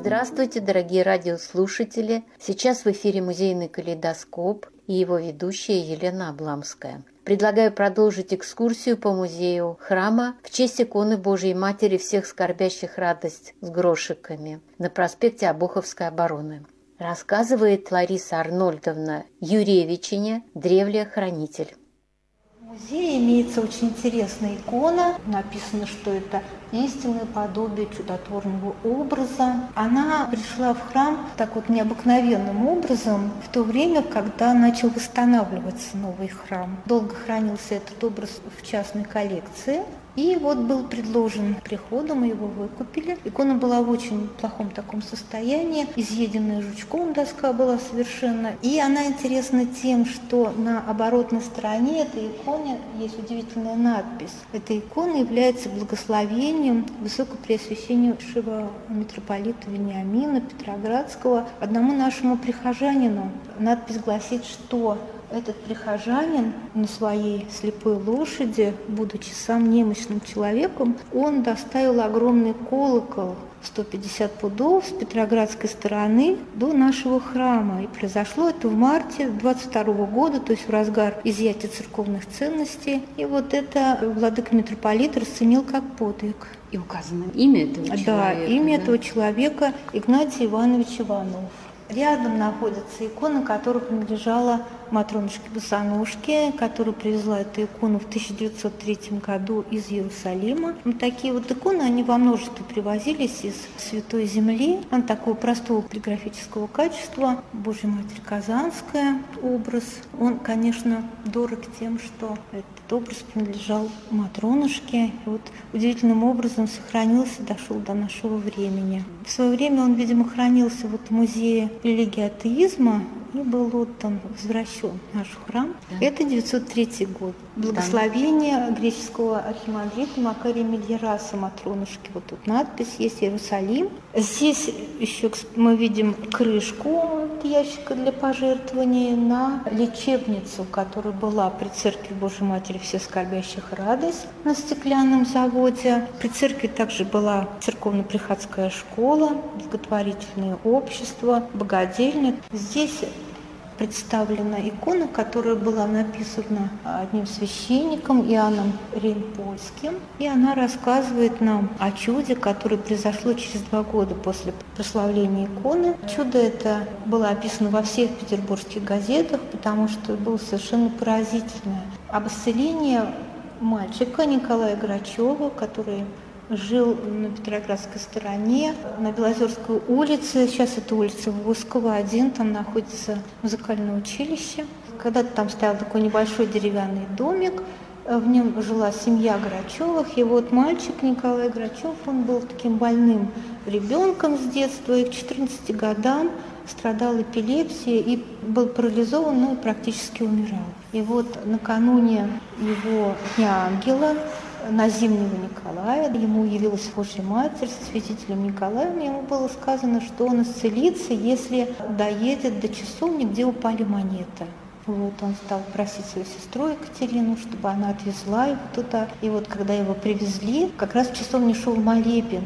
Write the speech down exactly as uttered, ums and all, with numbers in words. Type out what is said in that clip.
Здравствуйте, дорогие радиослушатели! Сейчас в эфире музейный калейдоскоп и его ведущая Елена Обламская. Предлагаю продолжить экскурсию по музею храма в честь иконы Божией Матери всех скорбящих радость с грошиками на проспекте Обуховской обороны. Рассказывает Лариса Арнольдовна Юревичине, древле-хранитель. В музее имеется очень интересная икона. Написано, что это истинное подобие чудотворного образа. Она пришла в храм так вот необыкновенным образом в то время, когда начал восстанавливаться новый храм. Долго хранился этот образ в частной коллекции. И вот был предложен приходу, мы его выкупили. Икона была в очень плохом таком состоянии, изъеденная жучком доска была совершенно. И она интересна тем, что на оборотной стороне этой иконы есть удивительная надпись. Эта икона является благословением высокопреосвященнейшего митрополита Вениамина Петроградского одному нашему прихожанину. Надпись гласит, что этот прихожанин на своей слепой лошади, будучи сам немощным человеком, он доставил огромный колокол сто пятьдесят пудов с петроградской стороны до нашего храма. И произошло это в марте двадцать второго года, то есть в разгар изъятия церковных ценностей. И вот это владыка-митрополит расценил как подвиг. И указано имя этого человека. Да, имя да? этого человека Игнатий Иванович Иванов. Рядом находится икона, которая принадлежала Матронушке Босоножке, которая привезла эту икону в тысяча девятьсот третьем году из Иерусалима. Вот такие вот иконы, они во множестве привозились из Святой Земли. Она такого простого полиграфического качества. Божья Матерь Казанская образ. Он, конечно, дорог тем, что этот образ принадлежал Матронушке. И вот удивительным образом сохранился, дошел до нашего времени. В свое время он, видимо, хранился вот в музее религии атеизма и был отдан, возвращен в наш храм. Да. Это девятьсот третий год. Благословение да. греческого архимандрита Макария Мельяраса Матронушки. Вот тут надпись есть «Иерусалим». Здесь еще мы видим крышку ящика для пожертвований на лечебницу, которая была при церкви Божьей Матери всех скорбящих радость на стеклянном заводе. При церкви также была церковно-приходская школа, благотворительное общество, богадельня. Здесь представлена икона, которая была написана одним священником Иоанном Рейнпольским. И она рассказывает нам о чуде, которое произошло через два года после прославления иконы. Чудо это было описано во всех петербургских газетах, потому что было совершенно поразительное. Об исцелении мальчика Николая Грачева, который жил на Петроградской стороне, на Белозерской улице. Сейчас это улица Воскова, один, там находится музыкальное училище. Когда-то там стоял такой небольшой деревянный домик, в нем жила семья Грачевых. И вот мальчик Николай Грачев, он был таким больным ребенком с детства, и к четырнадцати годам страдал эпилепсией и был парализован, но практически умирал. И вот накануне его Дня Ангела, на зимнего Николая, ему явилась Божья Матерь со святителем Николаем, ему было сказано, что он исцелится, если доедет до часовни, где упали монеты. Вот он стал просить свою сестру Екатерину, чтобы она отвезла его туда. И вот когда его привезли, как раз в часовне шел молебен.